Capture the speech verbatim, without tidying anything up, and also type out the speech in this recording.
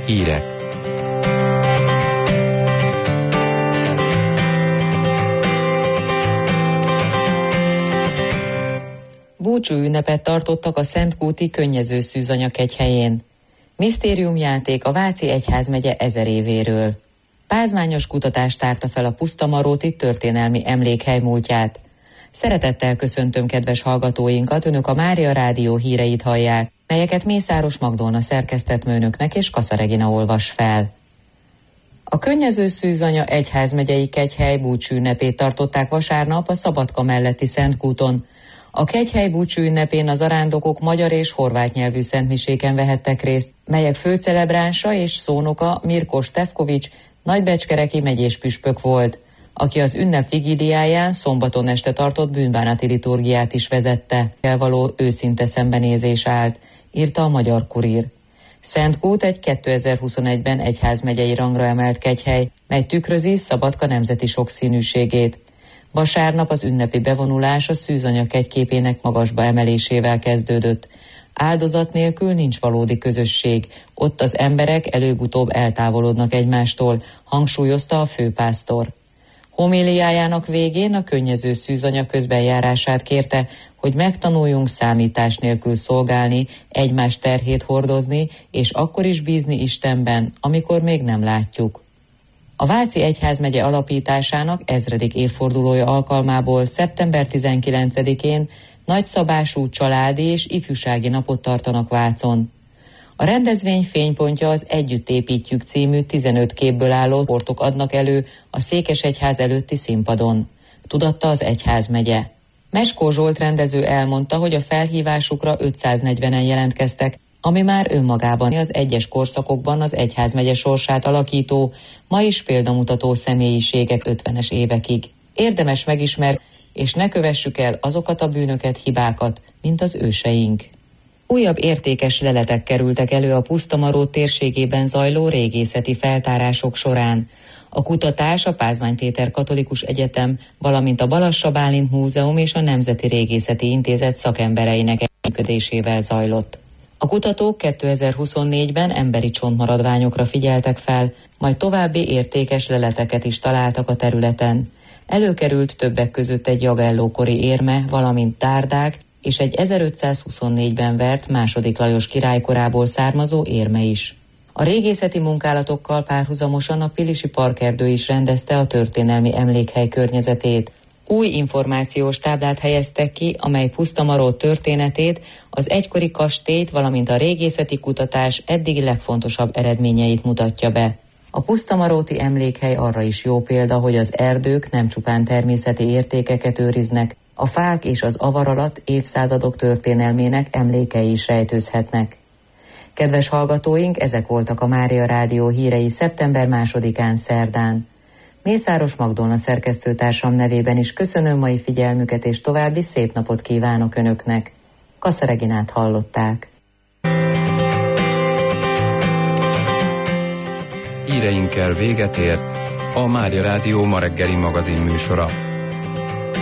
Hírek. Búcsú ünnepet tartottak a Szentkúti Könnyező Szűzanya kegyhelyén. Misztériumjáték a Váci egyházmegye ezer évéről. Pázmányos kutatás tárta fel a Pusztamaróti történelmi emlékhely múltját. Szeretettel köszöntöm kedves hallgatóinkat, Önök a Mária Rádió híreit hallják, melyeket Mészáros Magdolna szerkesztetmőnöknek és Kassa Regina olvas fel. A Könnyező Szűzanya egyházmegyei kegyhely búcsú ünnepét tartották vasárnap a Szabadka melletti Szentkúton. A kegyhely búcsú ünnepén az arándokok magyar és horvát nyelvű szentmiséken vehettek részt, melyek főcelebránsa és szónoka Mirko Stefkovics nagybecskereki megyés püspök volt, aki az ünnep vigíliáján szombaton este tartott bűnbánati liturgiát is vezette. Elvaló őszinte szembenézés állt, írta a Magyar Kurír. Szentkút egy kétezer-huszonegyben egyházmegyei rangra emelt kegyhely, mely tükrözi Szabadka nemzeti sokszínűségét. Vasárnap az ünnepi bevonulás a szűzanya kegyképének magasba emelésével kezdődött. Áldozat nélkül nincs valódi közösség, ott az emberek előbb-utóbb eltávolodnak egymástól, hangsúlyozta a főpásztor. Homiliájának végén a Könnyező Szűzanya közbenjárását kérte, hogy megtanuljunk számítás nélkül szolgálni, egymás terhét hordozni, és akkor is bízni Istenben, amikor még nem látjuk. A Váci egyházmegye alapításának ezredik évfordulója alkalmából szeptember tizenkilencedikén nagyszabású családi és ifjúsági napot tartanak Vácon. A rendezvény fénypontja az Együtt építjük című tizenöt képből álló portok adnak elő a Székesegyház előtti színpadon, tudatta az egyházmegye. Meskó Zsolt rendező elmondta, hogy a felhívásukra ötszáznegyvenen jelentkeztek, ami már önmagában az egyes korszakokban az egyházmegye sorsát alakító, ma is példamutató személyiségek ötvenes évekig. Érdemes megismerni, és ne kövessük el azokat a bűnöket, hibákat, mint az őseink. Újabb értékes leletek kerültek elő a Pusztamaró térségében zajló régészeti feltárások során. A kutatás a Pázmány Péter Katolikus Egyetem, valamint a Balassa Bálint Múzeum és a Nemzeti Régészeti Intézet szakembereinek együttműködésével zajlott. A kutatók kétezer-huszonnégyben emberi csontmaradványokra figyeltek fel, majd további értékes leleteket is találtak a területen. Előkerült többek között egy jagellókori érme, valamint tárdák, és egy ezerötszázhuszonnégyben vert második Lajos királykorából származó érme is. A régészeti munkálatokkal párhuzamosan a Pilisi Parkerdő is rendezte a történelmi emlékhely környezetét. Új információs táblát helyeztek ki, amely Pusztamaró történetét, az egykori kastélyt, valamint a régészeti kutatás eddigi legfontosabb eredményeit mutatja be. A pusztamaróti emlékhely arra is jó példa, hogy az erdők nem csupán természeti értékeket őriznek, a fák és az avar alatt évszázadok történelmének emlékei is rejtőzhetnek. Kedves hallgatóink, ezek voltak a Mária Rádió hírei szeptember másodikán szerdán. Mészáros Magdolna szerkesztőtársam nevében is köszönöm mai figyelmüket, és további szép napot kívánok Önöknek. Kassa Reginát hallották. Híreinkkel véget ért a Mária Rádió ma reggeli magazin műsora.